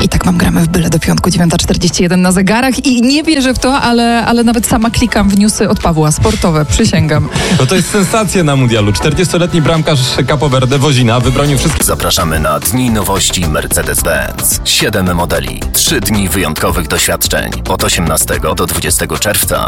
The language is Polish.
I tak mam gramy w byle do piątku, 9:41 na zegarach i nie wierzę w to, ale nawet sama klikam w newsy od Pawła, sportowe, przysięgam. No to jest sensacja na mundialu. 40-letni bramkarz Capo Verde Wozina wybronił wszystkie... Zapraszamy na Dni Nowości Mercedes-Benz. 7 modeli, 3 dni wyjątkowych doświadczeń. Od 18 do 20 czerwca